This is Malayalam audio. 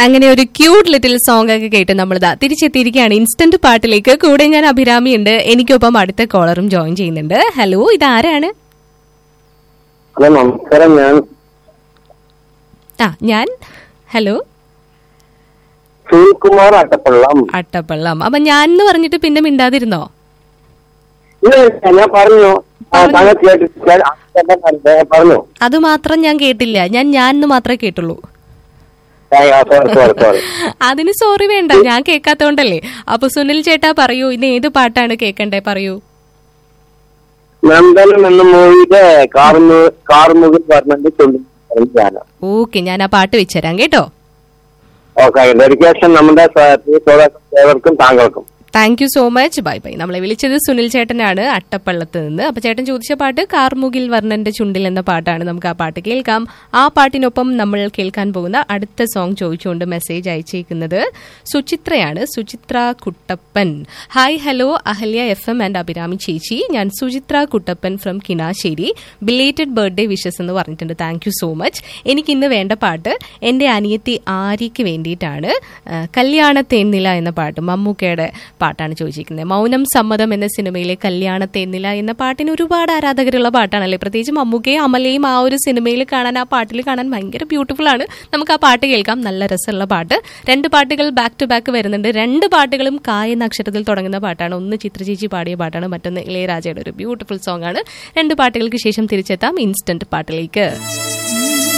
അങ്ങനെ ഒരു ക്യൂട്ട് ലിറ്റിൽ സോങ് ഒക്കെ കേട്ട് നമ്മളിതാ തിരിച്ചെത്തിയിരിക്കുകയാണ് ഇൻസ്റ്റന്റ് പാട്ടിലേക്ക്. കൂടെ ഞാൻ അഭിരാമി ഉണ്ട്, എനിക്കൊപ്പം അടുത്ത കോളറും ജോയിൻ ചെയ്യുന്നുണ്ട്. ഹലോ, ഇതാരാണ്? ഹലോ, നമസ്കാരം. ഞാൻ ഹലോ സുനിൽകുമാർ അട്ടപ്പള്ളം. അട്ടപ്പള്ളം. അപ്പൊ ഞാൻ എന്ന് പറഞ്ഞിട്ട് പിന്നെ മിണ്ടാതിരുന്നോ? ഞാൻ പറഞ്ഞു. പറഞ്ഞു അത് മാത്രം ഞാൻ കേട്ടില്ല. ഞാൻ എന്ന് മാത്രമേ കേട്ടുള്ളൂ. അതിന് സോറി വേണ്ട, ഞാൻ കേൾക്കാത്തോണ്ടല്ലേ. അപ്പൊ സുനിൽ ചേട്ടാ പറയൂ, ഇന്ന് ഏത് പാട്ടാണ് കേൾക്കണ്ടേ? പറയൂ. നന്ദനം എന്ന മൂവിയുടെ കാർമുകിൽ പറഞ്ഞ. ഓക്കെ, ഞാൻ ആ പാട്ട് വെച്ചുതരാം കേട്ടോ. ഓക്കെ, ഡെഡിക്കേഷൻ നമ്മുടെ ഏവർക്കും താങ്കൾക്കും. Thank you so much. Bye bye. നമ്മളെ വിളിച്ചത് സുനിൽ ചേട്ടനാണ് അട്ടപ്പള്ളത്ത് നിന്ന്. അപ്പൊ ചേട്ടൻ ചോദിച്ച പാട്ട് കാർമുകിൽ വർണ്ണന്റെ ചുണ്ടിൽ എന്ന പാട്ടാണ്. നമുക്ക് ആ പാട്ട് കേൾക്കാം. ആ പാട്ടിനൊപ്പം നമ്മൾ കേൾക്കാൻ പോകുന്ന അടുത്ത സോങ് ചോദിച്ചുകൊണ്ട് message അയച്ചേക്കുന്നത് സുചിത്രയാണ്. Suchitra Kuttappan. Hi, hello Ahalya FM and Abhirami ചേച്ചി. ഞാൻ Suchitra Kuttappan from Kinassery. Belated birthday wishes എന്ന് പറഞ്ഞിട്ടുണ്ട്. Thank you so much. എനിക്കിന്ന് വേണ്ട പാട്ട് എന്റെ അനിയത്തി ആര്യയ്ക്ക് വേണ്ടിയിട്ടാണ്. കല്യാണ തേന്നില എന്ന പാട്ട്, മമ്മൂക്കയുടെ പാട്ടാണ് ചോദിച്ചിരിക്കുന്നത്. മൗനം സമ്മതം എന്ന സിനിമയിലെ കല്യാണ തേന്നില എന്ന പാട്ടിന് ഒരുപാട് ആരാധകരുള്ള പാട്ടാണല്ലേ. പ്രത്യേകിച്ച് മമ്മൂക്കയും അമലയും ആ ഒരു സിനിമയിൽ കാണാൻ, ആ പാട്ടിൽ കാണാൻ ഭയങ്കര ബ്യൂട്ടിഫുൾ ആണ്. നമുക്ക് ആ പാട്ട് കേൾക്കാം. നല്ല രസമുള്ള പാട്ട്. 2 പാട്ടുകൾ ബാക്ക് ടു ബാക്ക് വരുന്നുണ്ട്. 2 പാട്ടുകളും കായ എന്ന അക്ഷരത്തിൽ തുടങ്ങുന്ന പാട്ടാണ്. ഒന്ന് ചിത്രചേച്ചി പാടിയ പാട്ടാണ്, മറ്റൊന്ന് ഇളയരാജയുടെ ഒരു ബ്യൂട്ടിഫുൾ സോങ് ആണ്. 2 പാട്ടുകൾക്ക് ശേഷം തിരിച്ചെത്താം ഇൻസ്റ്റന്റ് പാട്ടിലേക്ക്.